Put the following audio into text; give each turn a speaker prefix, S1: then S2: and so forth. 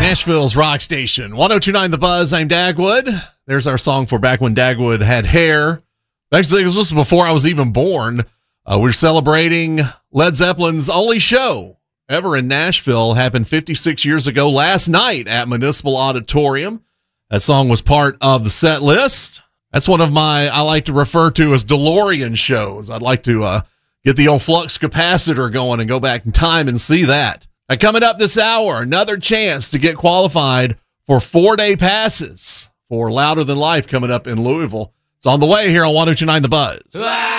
S1: Nashville's rock station, 1029 The Buzz. I'm Dagwood. There's our song for back when Dagwood had hair. Actually, this was before I was even born. We're celebrating Led Zeppelin's only show ever in Nashville. Happened 56 years ago last night at Municipal Auditorium. That song was part of the set list. That's one of my, I like to refer to as DeLorean shows. I'd like to get the old flux capacitor going and go back in time and see that. Now, coming up this hour, another chance to get qualified for 4-day passes for Louder Than Life coming up in Louisville. It's on the way here on 1029 The Buzz.